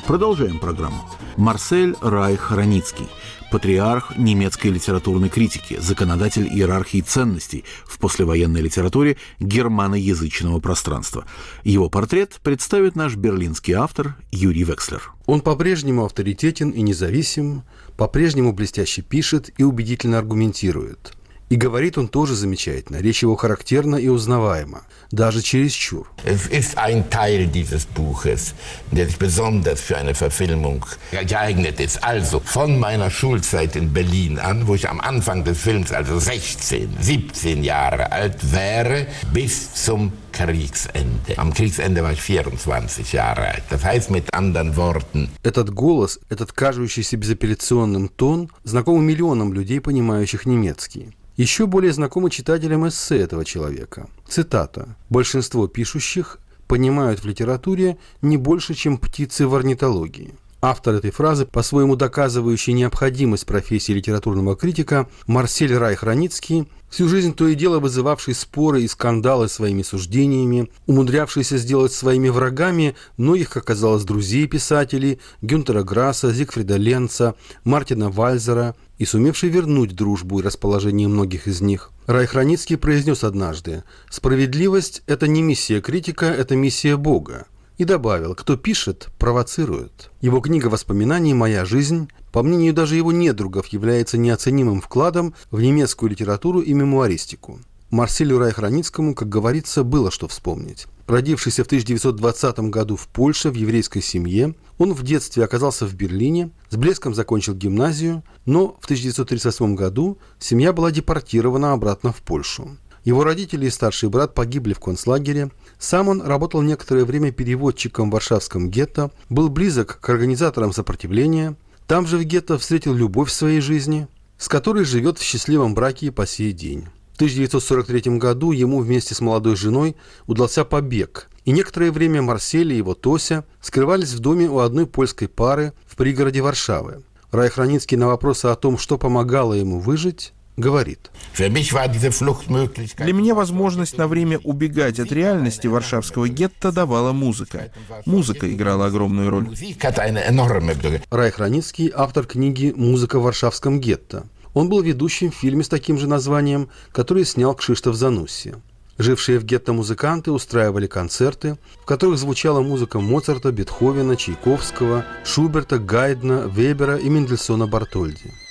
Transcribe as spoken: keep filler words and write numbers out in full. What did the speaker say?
Продолжаем программу. Марсель Райх-Раницкий, патриарх немецкой литературной критики, законодатель иерархии ценностей в послевоенной литературе германоязычного пространства. Его портрет представит наш берлинский автор Юрий Векслер. Он по-прежнему авторитетен и независим, по-прежнему блестяще пишет и убедительно аргументирует. И говорит он тоже замечательно, речь его характерна и узнаваема, даже чересчур. Es ist ein Teil dieses Buches, der sich besonders für eine Verfilmung geeignet ist. Also von meiner Schulzeit in Berlin an, wo ich am Anfang des Films also sechzehn, siebzehn Jahre alt wäre, bis zum Kriegsende. Am Kriegsende war ich vierundzwanzig Jahre alt. Das heißt mit anderen Worten. Этот голос, этот кажущийся безапелляционным тон, знакомый миллионам людей, понимающих немецкий. Еще более знакомы читателям эссе этого человека. Цитата. «Большинство пишущих понимают в литературе не больше, чем птицы в орнитологии». Автор этой фразы, по-своему доказывающий необходимость профессии литературного критика, Марсель Райх-Раницкий, всю жизнь то и дело вызывавший споры и скандалы своими суждениями, умудрявшийся сделать своими врагами многих, как оказалось, друзей писателей Гюнтера Грасса, Зигфрида Ленца, Мартина Вальзера и сумевший вернуть дружбу и расположение многих из них. Райх-Раницкий произнес однажды: «Справедливость – это не миссия критика, это миссия Бога». И добавил: кто пишет, провоцирует. Его книга воспоминаний «Моя жизнь», по мнению даже его недругов, является неоценимым вкладом в немецкую литературу и мемуаристику. Марселю Райх-Раницкому, как говорится, было что вспомнить. Родившийся в тысяча девятьсот двадцатом году в Польше в еврейской семье, он в детстве оказался в Берлине, с блеском закончил гимназию, но в тысяча девятьсот тридцать восьмом году семья была депортирована обратно в Польшу. Его родители и старший брат погибли в концлагере. Сам он работал некоторое время переводчиком в Варшавском гетто, был близок к организаторам сопротивления. Там же в гетто встретил любовь в своей жизни, с которой живет в счастливом браке и по сей день. В тысяча девятьсот сорок третьем году ему вместе с молодой женой удался побег, и некоторое время Марсель и его Тося скрывались в доме у одной польской пары в пригороде Варшавы. Райх-Раницкий на вопросы о том, что помогало ему выжить, говорит. Для меня возможность на время убегать от реальности варшавского гетто давала музыка. Музыка играла огромную роль. Райх-Раницкий – автор книги «Музыка в варшавском гетто». Он был ведущим в фильме с таким же названием, который снял Кшиштоф Занусси. Жившие в гетто музыканты устраивали концерты, в которых звучала музыка Моцарта, Бетховена, Чайковского, Шуберта, Гайдна, Вебера и Мендельсона Бартольди.